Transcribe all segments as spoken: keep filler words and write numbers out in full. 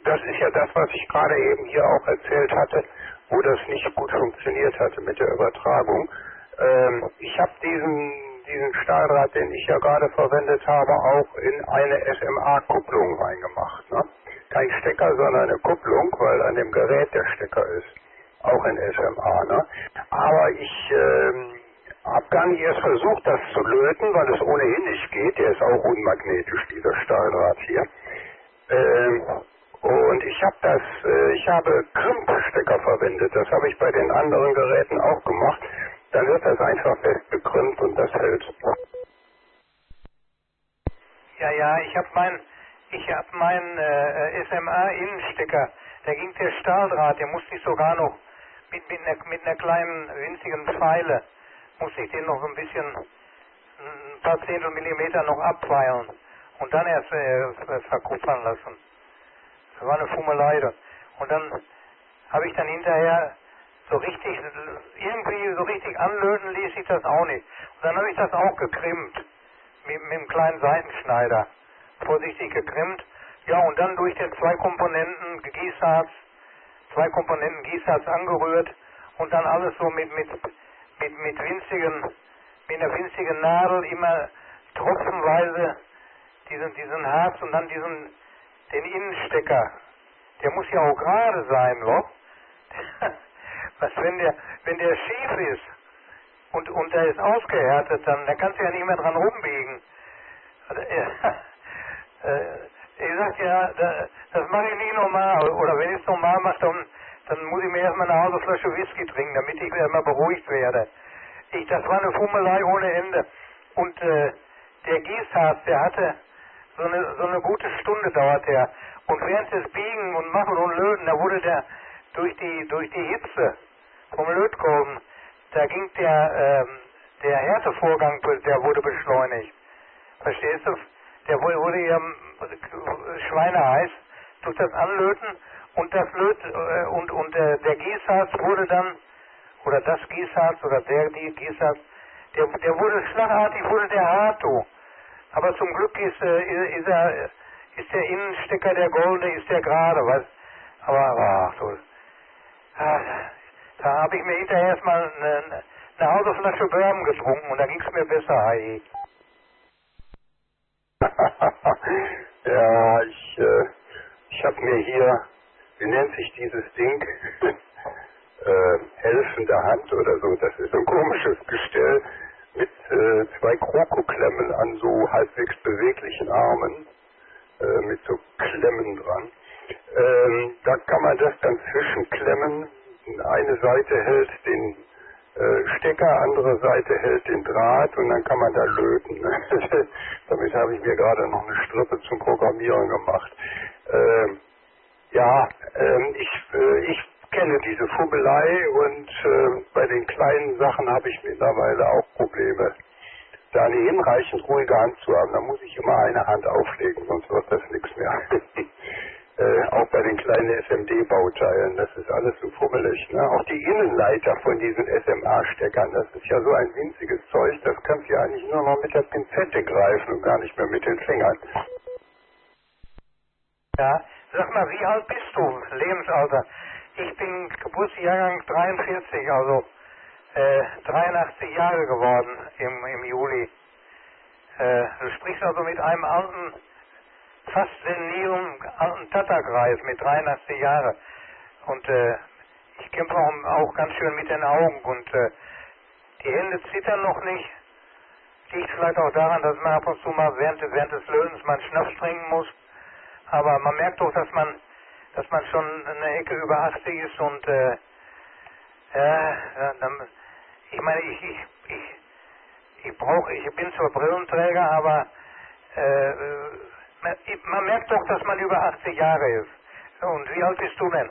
das ist ja das, was ich gerade eben hier auch erzählt hatte, wo das nicht gut funktioniert hatte mit der Übertragung. Ähm, ich habe diesen, diesen Stahldraht, den ich ja gerade verwendet habe, auch in eine S M A-Kupplung reingemacht. Ne? Kein Stecker, sondern eine Kupplung, weil an dem Gerät der Stecker ist. Auch in S M A. Ne? Aber ich ähm, habe gar nicht erst versucht, das zu löten, weil es ohnehin nicht geht. Der ist auch unmagnetisch, dieser Stahldraht hier. Ähm, und ich habe das, äh, ich habe Krimpstecker verwendet. Das habe ich bei den anderen Geräten auch gemacht. Dann wird das einfach fest bekrümmt und das hält. Ja, ja, ich habe mein, ich habe meinen äh, S M A-Innenstecker. Da ging der Stahldraht, der musste ich sogar noch mit, mit, einer, mit einer kleinen winzigen Pfeile, musste ich den noch so ein bisschen, ein paar Zehntel Millimeter noch abfeilen und dann erst äh, verkupfern lassen. Das war eine Fummelei. Und dann habe ich dann hinterher so richtig, irgendwie so richtig anlöten ließ ich das auch nicht. Und dann habe ich das auch gekrimmt, mit, mit einem kleinen Seitenschneider, vorsichtig gekrimmt. Ja, und dann durch den zwei Komponenten Gießharz, zwei Komponenten Gießharz angerührt und dann alles so mit, mit, mit, mit winzigen, mit einer winzigen Nadel immer tropfenweise diesen, diesen Harz und dann diesen, den Innenstecker. Der muss ja auch gerade sein, Loch. Was, wenn der, wenn der schief ist und, und der ist ausgehärtet, dann, dann kannst du ja nicht mehr dran rumbiegen. Ich sag ja, das mache ich nicht normal. Oder wenn ich es normal mache, dann, dann muss ich mir erstmal eine halbe Flasche Whisky trinken, damit ich wieder mal beruhigt werde. Ich, das war eine Fummelei ohne Ende. Und äh, der Gießharz, der hatte so eine, so eine gute Stunde dauert der. Und während des Biegen und Machen und Löten, da wurde der durch die, durch die Hitze vom Lötkolben, da ging der, ähm, der Härtevorgang, der wurde beschleunigt. Verstehst du? Der wurde ja schweineheiß durch das Anlöten und das Löt, äh, und, und äh, der Gießharz wurde dann, oder das Gießharz, oder der die Gießharz, der, der wurde schlagartig, wurde der hart, du. Aber zum Glück ist, äh, ist, er, ist der Innenstecker, der goldene, ist der gerade, was? Aber, ach du, ach, da habe ich mir hinterher erstmal eine, eine halbe Flasche Bourbon getrunken und da ging es mir besser, hey. Ja, ich, äh, ich habe mir hier, wie nennt sich dieses Ding, äh, helfende Hand oder so, das ist so ein komisches Gestell mit äh, zwei Krokoklemmen an so halbwegs beweglichen Armen, äh, mit so Klemmen dran. Ähm, da kann man das dann zwischenklemmen. Eine Seite hält den äh, Stecker, andere Seite hält den Draht und dann kann man da löten. Ne? Damit habe ich mir gerade noch eine Strippe zum Programmieren gemacht. Ähm, ja, ähm, ich, äh, ich kenne diese Fummelei und äh, bei den kleinen Sachen habe ich mittlerweile auch Probleme, da eine hinreichend ruhige Hand zu haben. Da muss ich immer eine Hand auflegen, sonst wird das nichts mehr. äh, auch bei den kleinen S M D-Bauteilen, das ist alles so fummelig. Ne? Auch die Innenleiter von diesen S M A-Steckern, das ist ja so ein winziges Zeug, das kannst du ja eigentlich nur noch mit der Pinzette greifen und gar nicht mehr mit den Fingern. Ja, sag mal, wie alt bist du, Lebensalter? Ich bin Geburtsjahrgang dreiundvierzig, also äh, dreiundachtzig Jahre geworden im, im Juli. Äh, du sprichst also mit einem alten, fast senilen, alten Tattergreif mit dreiundachtzig Jahren. Und äh, ich kämpfe auch, auch ganz schön mit den Augen und äh, die Hände zittern noch nicht. Liegt vielleicht auch daran, dass man ab und zu mal während, während des Lötens mal einen Schnaps trinken muss. Aber man merkt doch, dass man, dass man schon eine Ecke über achtzig ist und äh, ja, dann, ich meine, ich, ich, ich, ich brauche, ich bin zwar Brillenträger, aber äh, man, man merkt doch, dass man über achtzig Jahre ist. Und wie alt bist du denn?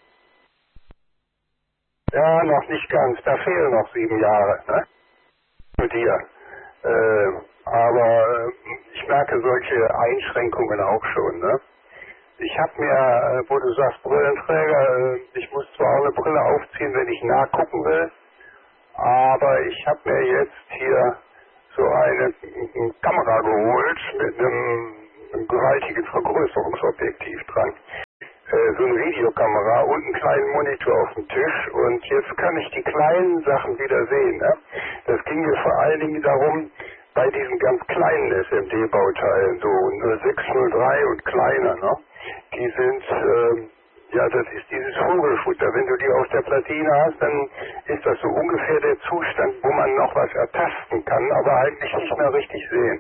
Ja, noch nicht ganz. Da fehlen noch sieben Jahre, ne? Für dir. Äh, aber äh, ich merke solche Einschränkungen auch schon, ne? Ich habe mir, äh, wo du sagst Brillenträger, äh, ich muss zwar auch eine Brille aufziehen, wenn ich nachgucken will, aber ich habe mir jetzt hier so eine, eine Kamera geholt mit einem, einem gewaltigen Vergrößerungsobjektiv dran. so eine Videokamera und einen kleinen Monitor auf dem Tisch und jetzt kann ich die kleinen Sachen wieder sehen. Ne? Das ging mir vor allen Dingen darum, bei diesen ganz kleinen S M D-Bauteilen, so null sechs null drei und kleiner, ne? Die sind, ähm, ja, das ist dieses Vogelfutter. Wenn du die auf der Platine hast, dann ist das so ungefähr der Zustand, wo man noch was ertasten kann, aber eigentlich nicht mehr richtig sehen.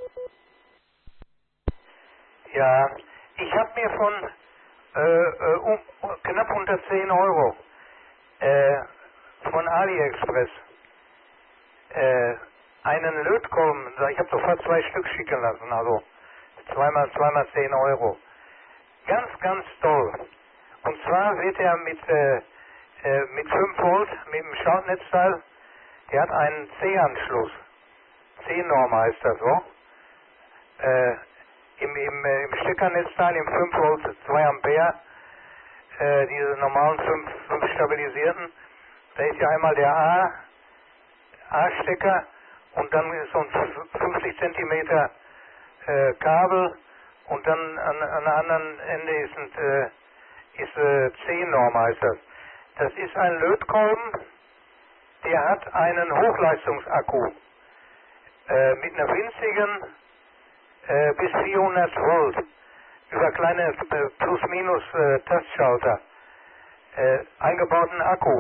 Ja, ich habe mir von äh, äh, um, knapp unter zehn Euro äh, von AliExpress äh, einen Lötkolben, ich habe sofort zwei Stück schicken lassen, also zweimal, zweimal zehn Euro. Ganz, ganz toll. Und zwar wird er mit, äh, äh, mit fünf Volt, mit dem Schraubnetzteil, der hat einen C-Anschluss. C-Norm heißt das so. Äh, Im, im, äh, im Steckernetzteil, im fünf Volt, zwei Ampere, äh, diese normalen fünf stabilisierten, da ist ja einmal der A, A-Stecker und dann ist so ein fünfzig Zentimeter äh, Kabel und dann an, an der anderen Ende ist ein äh, ist äh, C-Norm heißt das. Das ist ein Lötkolben, der hat einen Hochleistungsakku äh, mit einer winzigen äh, bis vierhundert Volt über kleine äh, Plus-Minus äh, Tastschalter äh, eingebauten Akku.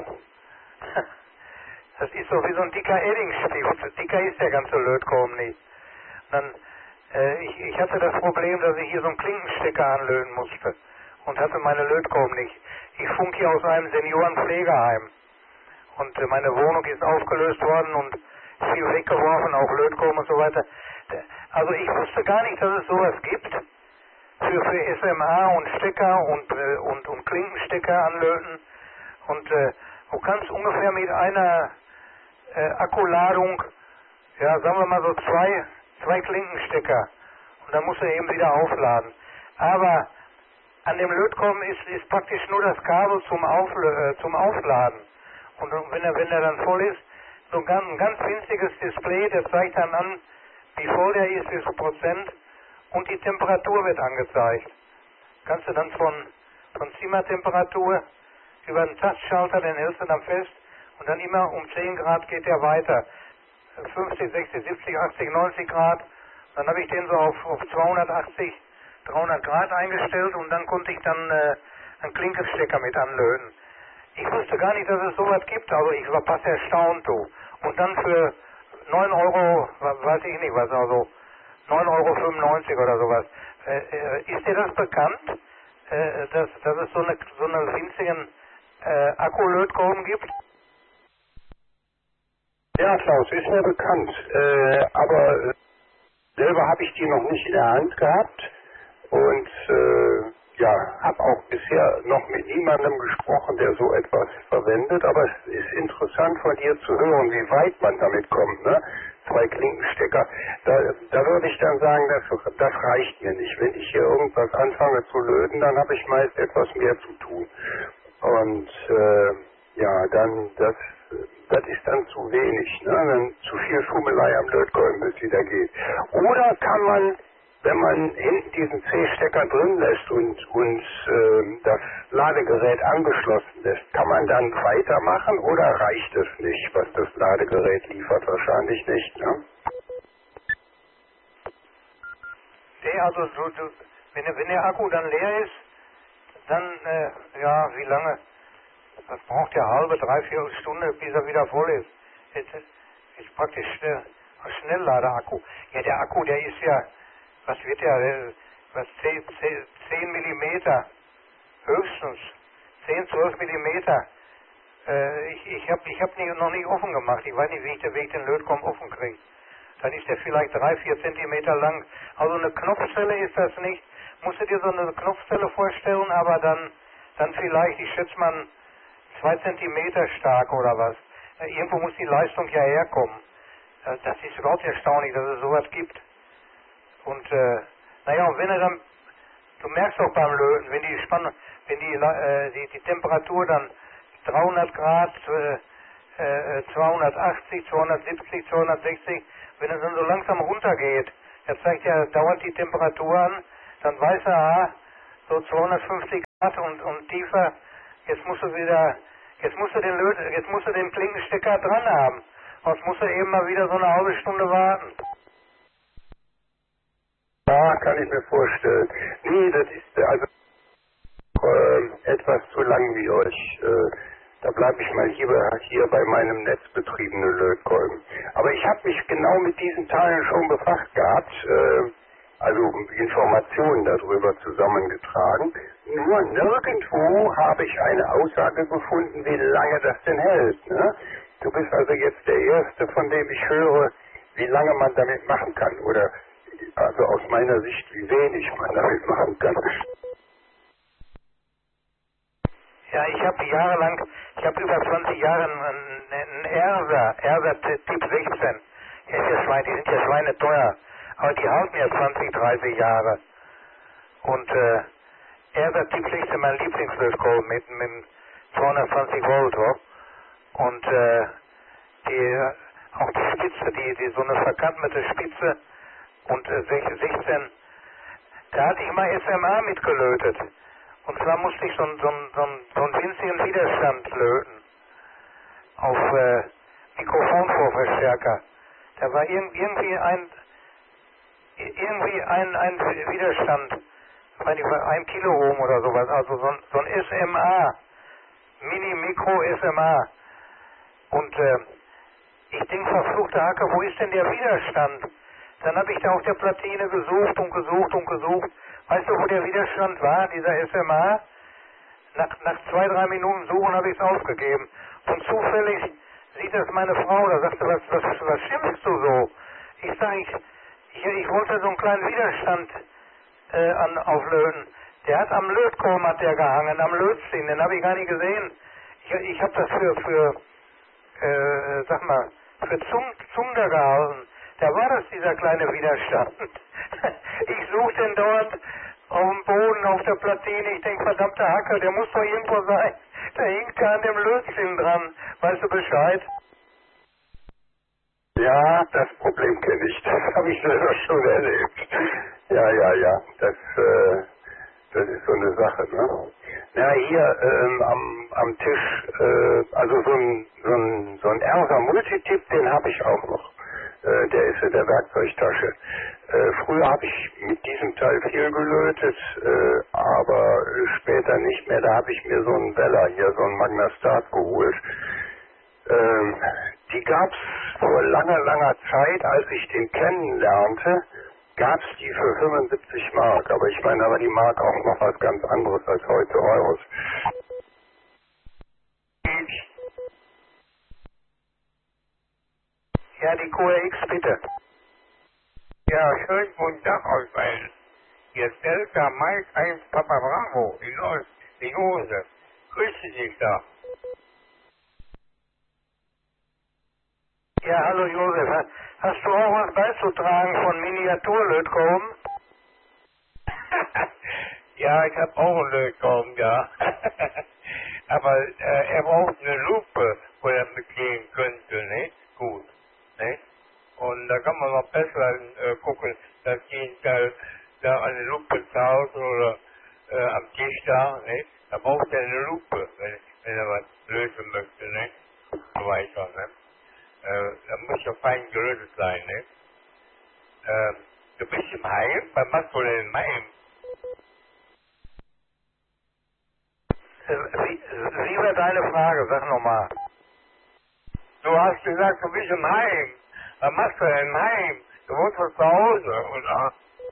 Das ist so wie so ein dicker Eddingstift. Dicker ist der ganze Lötkolben nicht. Dann, äh, ich, ich hatte das Problem, dass ich hier so einen Klinkenstecker anlöten musste und hatte meine Lötkolben nicht. Ich funk hier aus einem Seniorenpflegeheim und äh, meine Wohnung ist aufgelöst worden und viel weggeworfen, auch Lötkolben und so weiter. Also ich wusste gar nicht, dass es sowas gibt für, für S M A und Stecker und, äh, und, und Klinkenstecker anlöten und äh, du kannst ungefähr mit einer äh, Akkuladung, ja sagen wir mal so zwei, zwei Klinkenstecker und dann musst du eben wieder aufladen. Aber an dem Lötkolben ist, ist praktisch nur das Kabel zum, Auflö äh, zum Aufladen. Und wenn er, wenn er dann voll ist, so ein ganz, ein ganz winziges Display, das zeigt dann an, wie voll der ist, wie viel Prozent und die Temperatur wird angezeigt. Kannst du dann von, von Zimmertemperatur über den Tastschalter, den hältst du dann fest und dann immer um zehn Grad geht der weiter. fünfzig, sechzig, siebzig, achtzig, neunzig Grad. Dann habe ich den so auf, auf zweihundertachtzig, dreihundert Grad eingestellt und dann konnte ich dann äh, einen Klinkenstecker mit anlöten. Ich wusste gar nicht, dass es sowas gibt, also ich war fast erstaunt, du. Und dann für neun Euro, weiß ich nicht was, also neun Euro fünfundneunzig oder sowas. Äh, äh, ist dir das bekannt, äh, dass, dass es so eine, so eine winzigen äh, Akkulötkolben gibt? Ja, Klaus, ist mir bekannt. Äh, aber äh, selber habe ich die noch nicht in der Hand gehabt und äh, ja, habe auch bisher noch mit niemandem gesprochen, der so etwas verwendet, aber es ist interessant von dir zu hören, wie weit man damit kommt, ne? Zwei Klinkenstecker, da, da würde ich dann sagen, das, das reicht mir nicht. Wenn ich hier irgendwas anfange zu löten, dann habe ich meist etwas mehr zu tun. Und äh, ja, dann, das, das ist dann zu wenig, ne? Dann zu viel Schummelei am Lötkolben, bis wieder geht. Oder kann man, wenn man hinten diesen C-Stecker drin lässt und, und äh, das Ladegerät angeschlossen lässt, kann man dann weitermachen oder reicht es nicht, was das Ladegerät liefert? Wahrscheinlich nicht, ne? Nee, also so, so, wenn, wenn der Akku dann leer ist, dann, äh, ja, wie lange? Das braucht ja halbe, dreiviertel Stunde, bis er wieder voll ist. Jetzt ist praktisch äh, ein Schnelllader-Akku. Ja, der Akku, der ist ja, was wird der, was, zehn Millimeter, höchstens, zehn, zwölf Millimeter. Äh, ich ich habe ich hab nicht, noch nicht offen gemacht, ich weiß nicht, wie ich den Weg den Lötkolben offen kriege. Dann ist der vielleicht drei, vier Zentimeter lang. Also eine Knopfzelle ist das nicht. Musst du dir so eine Knopfzelle vorstellen, aber dann, dann vielleicht, ich schätze mal, zwei Zentimeter stark oder was. Äh, irgendwo muss die Leistung ja herkommen. Äh, das ist überhaupt erstaunlich, dass es sowas gibt. Und, äh, naja, und wenn er dann, du merkst auch beim Löten, wenn die Spannung, wenn die, äh, die, die Temperatur dann dreihundert Grad, äh, äh, zweihundertachtzig, zweihundertsiebzig, zweihundertsechzig, wenn es dann so langsam runtergeht, er zeigt ja dauernd die Temperatur an, dann weiß er, ah, so zweihundertfünfzig Grad und, und tiefer. Jetzt musst du wieder, jetzt musst du den Löt, jetzt musst du den Klinkenstecker dran haben. Sonst musst du eben mal wieder so eine halbe Stunde warten. Ja, kann ich mir vorstellen. Nee, das ist also äh, etwas zu langwierig. Äh, da bleibe ich mal lieber hier bei meinem netzbetriebenen Lötkolben. Aber ich habe mich genau mit diesen Teilen schon befasst gehabt, äh, also Informationen darüber zusammengetragen. Nur nirgendwo habe ich eine Aussage gefunden, wie lange das denn hält. Ne? Du bist also jetzt der Erste, von dem ich höre, wie lange man damit machen kann. Oder also aus meiner Sicht, wie wenig man damit machen kann. Ja, ich habe jahrelang, ich habe über zwanzig Jahre einen, einen Ersa, Ersa Typ sechzehn. Ja, ist ja Schwein, die sind ja schweineteuer, aber die halten ja zwanzig, dreißig Jahre. Und äh, Ersa Typ sechzehn, mein Lieblingslötkolben mit, mit zweihundertzwanzig Volt. Oh. Und äh, die, auch die Spitze, die, die so eine verkantete Spitze und äh, sechzehn, da hatte ich mal S M A mitgelötet. Und zwar musste ich so, so, so, so einen winzigen Widerstand löten auf äh, Mikrofonvorverstärker. Da war irg irgendwie ein irgendwie ein, ein Widerstand, ich weiß nicht, ein Kiloohm oder sowas, also so ein, so ein S M A, Mini-Mikro-S M A. Und äh, ich denke, verfluchte Hacke, wo ist denn der Widerstand? Dann habe ich da auf der Platine gesucht und gesucht und gesucht. Weißt du, wo der Widerstand war, dieser S M A? Nach, nach zwei, drei Minuten Suchen habe ich es aufgegeben. Und zufällig sieht das meine Frau, da sagte, was, was, was schimpfst du so? Ich sage, ich, ich, ich wollte so einen kleinen Widerstand äh, an, auflöten. Der hat am Lötkolben hat der gehangen, am Lötzinn, den habe ich gar nicht gesehen. Ich, ich habe das für, für äh, sag mal, für Zum, Zunder gehalten. Da war das dieser kleine Widerstand. Ich suche den dort auf dem Boden, auf der Platine. Ich denke, verdammter Hacker, der muss doch irgendwo sein. Da hinkt er an dem Lötzinn dran. Weißt du Bescheid? Ja, das Problem kenne ich. Das habe ich selber schon erlebt. Ja, ja, ja. Das, äh, das ist so eine Sache, ne? Na, hier ähm, am, am Tisch, äh, also so ein, so ein, so ein Ersa Multitip, den habe ich auch noch. Äh, der ist in der Werkzeugtasche. Äh, früher habe ich mit diesem Teil viel gelötet, äh, aber später nicht mehr. Da habe ich mir so einen Weller hier, so einen Magnastat geholt. Ähm, die gab es vor langer, langer Zeit, als ich den kennenlernte, gab es die für fünfundsiebzig Mark. Aber ich meine, aber die Mark auch noch was ganz anderes als heute Euros. Ja, die Q R X, bitte. Ja, schönen guten Tag euch allen. Hier ist Delta Mike eins Papa Bravo in Ost, in Josef. Grüße dich da. Ja, hallo Josef. Hast du auch was beizutragen von Miniaturlötkolben? Ja, ich habe auch einen Lötkolben, ja. Aber äh, er braucht eine Lupe, wo er mitgehen könnte, nicht? Gut, nicht? Und da kann man noch besser äh, gucken, dass jeden Teil da eine Lupe zu Hause oder äh, am Tisch da, nicht? Da braucht er eine Lupe, wenn, wenn er was lösen möchte, nicht? So weiter, ne? Äh, da muss ja fein gelötet sein, ne? Äh, du bist im Heim? Was machst du denn im Heim? Äh, Wie, wie war deine Frage? Sag nochmal. Du hast gesagt, du bist im Heim. Was machst du denn im Heim? Du wohnst doch zu Hause, oder?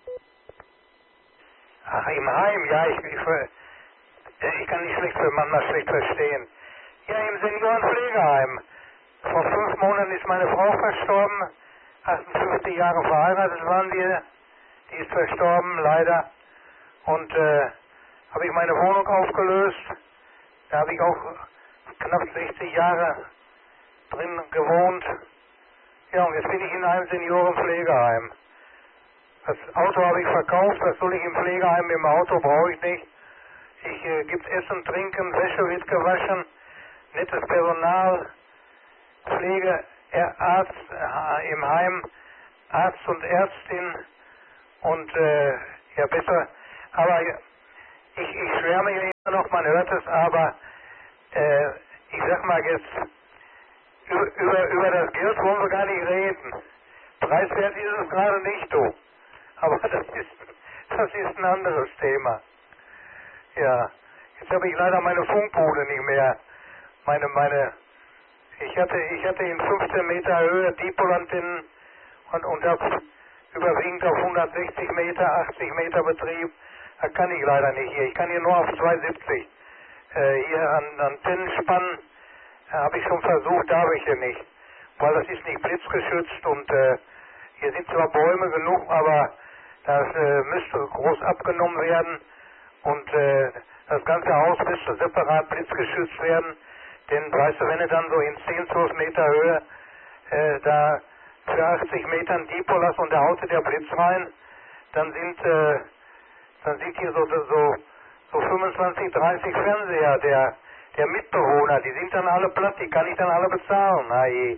Ach, im Heim, ja, ich, ich, ich kann nicht schlecht, manchmal schlecht verstehen. Ja, im Seniorenpflegeheim. Vor fünf Monaten ist meine Frau verstorben. achtundfünfzig Jahre verheiratet waren wir. Die ist verstorben, leider. Und äh, habe ich meine Wohnung aufgelöst. Da habe ich auch knapp sechzig Jahre drin gewohnt. Ja, und jetzt bin ich in einem Seniorenpflegeheim. Das Auto habe ich verkauft, was soll ich im Pflegeheim mit dem Auto, brauche ich nicht. Ich äh, gibt Essen, Trinken, Wäsche wird gewaschen, nettes Personal, Pflege, er, Arzt äh, im Heim, Arzt und Ärztin und äh, ja besser, aber ich, ich schwärme immer noch, man hört es, aber äh, ich sag mal jetzt, über, über, über das Geld wollen wir gar nicht reden. Preiswert ist es gerade nicht so. Aber das ist, das ist ein anderes Thema. Ja, jetzt habe ich leider meine Funkbude nicht mehr. Meine, meine, ich hatte, ich hatte in fünfzehn Meter Höhe Dipol-Antennen und, und habe überwiegend auf hundertsechzig Meter, achtzig Meter Betrieb. Da kann ich leider nicht hier. Ich kann hier nur auf zweihundertsiebzig. Äh, hier an Antennen spannen, äh, habe ich schon versucht, darf ich hier nicht. Weil das ist nicht blitzgeschützt und äh, hier sind zwar Bäume genug, aber das äh, müsste groß abgenommen werden und äh, das ganze Haus müsste separat blitzgeschützt werden. Denn weißt du, wenn du dann so in zehn, zwölf Meter Höhe äh, da für achtzig Metern Dipol hast und da haut dir der Blitz rein, dann sind äh, dann sind hier so, so, so fünfundzwanzig, dreißig Fernseher der, der Mitbewohner, die sind dann alle platt, die kann ich dann alle bezahlen. Na je.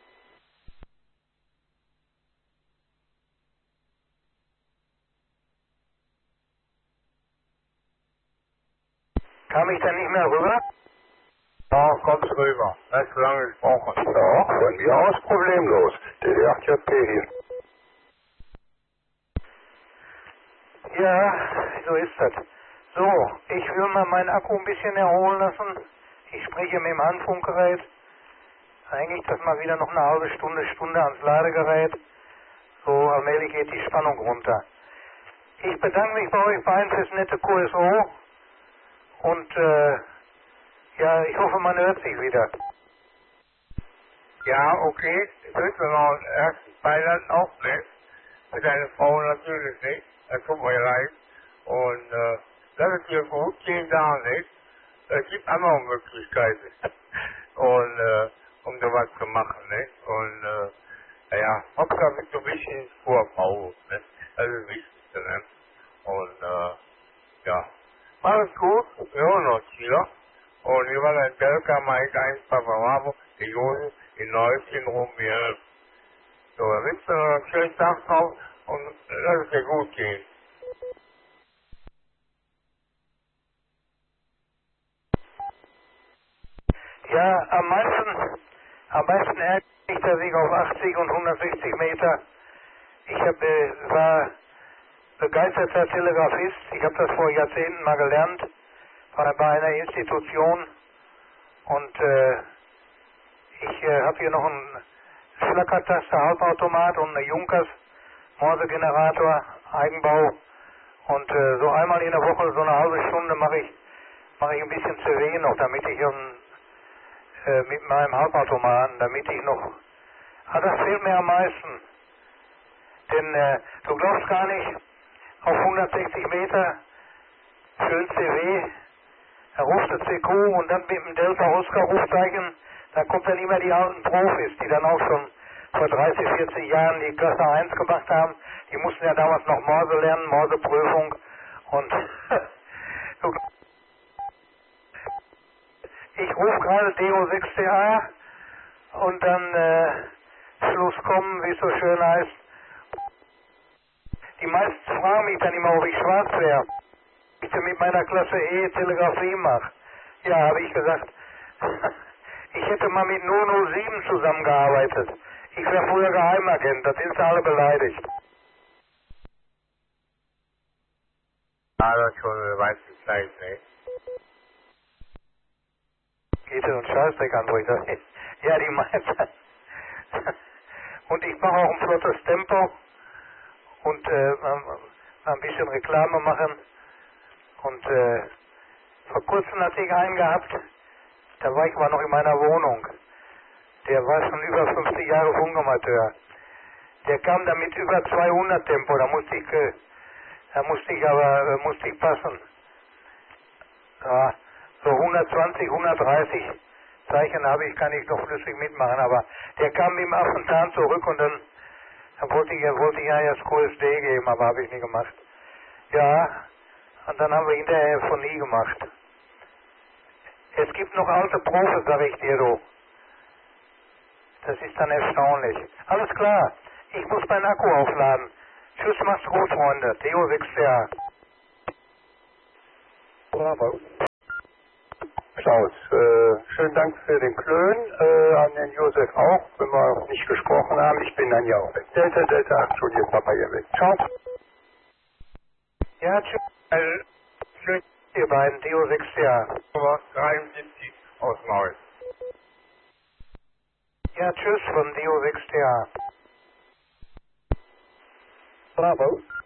Kam ich dann nicht mehr rüber? Ja, kommst rüber. Hast du lange gesprochen. Ja, von mir aus problemlos. D D acht J P hier. Ja, so ist das. So, ich will mal meinen Akku ein bisschen erholen lassen. Ich spreche mit dem Handfunkgerät. Eigentlich das mal wieder noch eine halbe Stunde, Stunde ans Ladegerät. So allmählich geht die Spannung runter. Ich bedanke mich bei euch beiden fürs nette Q S O. Und äh, ja, ich hoffe, man hört sich wieder. Ja, okay. Ich wünsche noch einen ersten Beileid auch nicht. Mit deiner Frau natürlich nicht. Das tut mir leid. Und äh, lass es dir gut gehen, da nicht. Es gibt andere Möglichkeiten. Und äh, um sowas zu machen, ne? Und äh, naja, Hauptsache mit so ein bisschen Vorfrau, ne? Das ist das Wichtigste, ne? Und äh, ja. Alles gut, wir hören uns wieder. Und hier war der Belka, Mike eins, Papa Bravo, der Josef in Neuschen rum hier. So, dann wünsche ich noch einen schönen Tag drauf und lass es dir gut gehen. Ja, am meisten, am meisten ärgert mich, dass ich auf achtzig und hundertsechzig Meter, ich hab, äh, war begeisterter Telegrafist, ich habe das vor Jahrzehnten mal gelernt, war bei einer Institution und äh, ich äh, habe hier noch einen Flackertaster Halbautomat und eine Junkers Morsegenerator, Eigenbau und äh, so einmal in der Woche, so eine halbe Stunde mache ich mache ich ein bisschen C W noch, damit ich um, äh, mit meinem Halbautomaten, damit ich noch, ah, das fehlt mir am meisten, denn äh, du glaubst gar nicht, auf hundertsechzig Meter schön C W, er ruft das C Q und dann mit dem Delta Oscar Rufzeichen, da kommt dann immer die alten Profis, die dann auch schon vor dreißig, vierzig Jahren die Klasse eins gemacht haben, die mussten ja damals noch Morse lernen, Morseprüfung und ich rufe gerade D O sechs T A und dann äh, Schluss kommen, wie es so schön heißt. Die meisten fragen mich dann immer, ob ich schwarz wäre. Ich mit meiner Klasse E Telegrafie mache. Ja, habe ich gesagt, ich hätte mal mit null null sieben zusammengearbeitet. Ich wäre früher Geheimagent, da sind sie alle beleidigt. Ja, das schon, weiß ich gleich, ne? Geht es uns Scheißdreck an, wo ich das nicht. Ja, die meint das. Und ich mache auch ein flottes Tempo und äh, ein bisschen Reklame machen. Und äh, vor kurzem hatte ich einen gehabt, da war ich mal noch in meiner Wohnung. Der war schon über fünfzig Jahre Funkamateur. Der kam da mit über zweihundert Tempo, da musste ich, äh, da musste ich aber, äh, musste ich passen. Ja, so hundertzwanzig, hundertdreißig Zeichen habe ich, kann ich noch flüssig mitmachen, aber der kam mit dem Affentan zurück und dann, dann wollte ich, wollte ich ja das Q S D geben, aber habe ich nie gemacht. Ja, und dann haben wir hinterher von nie gemacht. Es gibt noch alte Profis, sag ich dir so. Das ist dann erstaunlich. Alles klar, ich muss meinen Akku aufladen. Tschüss, mach's gut, Freunde. D O sechs T A. Bravo. Klaus, äh, schönen Dank für den Klön, äh, an den Josef auch, wenn wir nicht gesprochen haben. Ich bin dann ja auch weg. Delta, Delta, acht, Juliet, Papa hier weg. Ciao. Ja, tschüss, Also, schön, ihr beiden, Dio sechs Jahr. dreiundsiebzig aus Maul. Ja, tschüss von Dio sechs Jahr. Bravo.